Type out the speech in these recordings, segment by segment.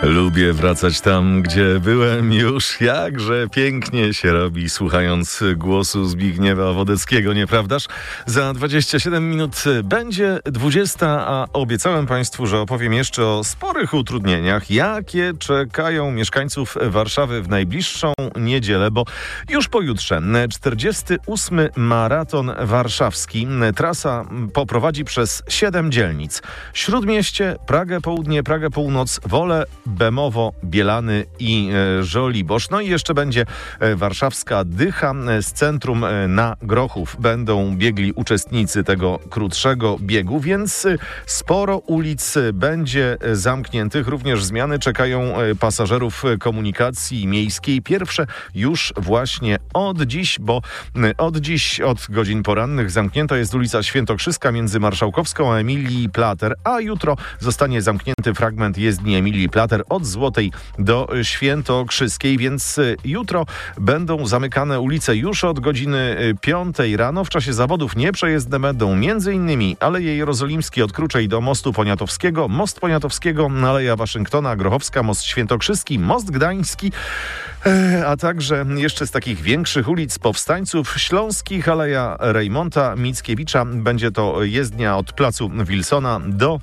Lubię wracać tam, gdzie byłem już. Jakże pięknie się robi, słuchając głosu Zbigniewa Wodeckiego, nieprawdaż? Za 27 minut będzie 20, a obiecałem Państwu, że opowiem jeszcze o sporych utrudnieniach, jakie czekają mieszkańców Warszawy w najbliższą niedzielę, bo już pojutrze 48. maraton warszawski. Trasa poprowadzi przez 7 dzielnic. Śródmieście, Pragę Południe, Pragę Północ, Wolę, Bemowo, Bielany i Żoliborz. No i jeszcze będzie warszawska Dycha z centrum na Grochów. Będą biegli uczestnicy tego krótszego biegu, więc sporo ulic będzie zamkniętych. Również zmiany czekają pasażerów komunikacji miejskiej. Pierwsze już właśnie od dziś, bo od dziś, od godzin porannych zamknięta jest ulica Świętokrzyska między Marszałkowską a Emilii Plater, a jutro zostanie zamknięty fragment jezdni Emilii Plater od Złotej do Świętokrzyskiej, więc jutro będą zamykane ulice już od godziny 5 rano. W czasie zawodów nieprzejezdne będą m.in. Aleje Jerozolimskie od Kruczej do Mostu Poniatowskiego, Most Poniatowskiego, Aleja Waszyngtona, Grochowska, Most Świętokrzyski, Most Gdański, a także jeszcze z takich większych ulic Powstańców Śląskich, Aleja Rejmonta Mickiewicza. Będzie to jezdnia od placu Wilsona do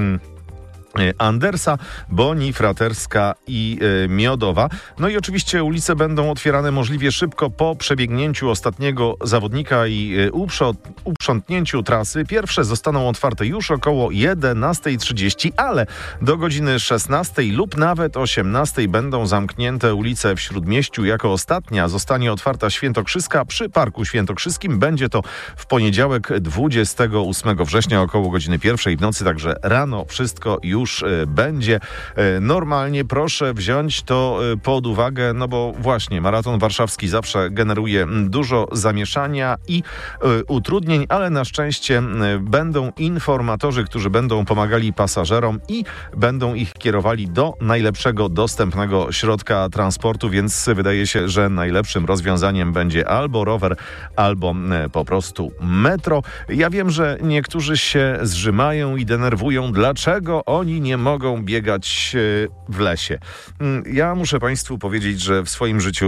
Andersa, Boni, Fraterska i Miodowa. No i oczywiście ulice będą otwierane możliwie szybko po przebiegnięciu ostatniego zawodnika i uprzątnięciu trasy. Pierwsze zostaną otwarte już około 11:30, ale do godziny 16 lub nawet 18 będą zamknięte ulice w Śródmieściu. Jako ostatnia zostanie otwarta Świętokrzyska przy Parku Świętokrzyskim. Będzie to w poniedziałek 28 września około godziny 1 w nocy, także rano wszystko już będzie normalnie. Proszę wziąć to pod uwagę, no bo właśnie maraton warszawski zawsze generuje dużo zamieszania i utrudnień, ale na szczęście będą informatorzy, którzy będą pomagali pasażerom i będą ich kierowali do najlepszego dostępnego środka transportu, więc wydaje się, że najlepszym rozwiązaniem będzie albo rower, albo po prostu metro. Ja wiem, że niektórzy się zżymają i denerwują, dlaczego oni nie mogą biegać w lesie. Ja muszę Państwu powiedzieć, że w swoim życiu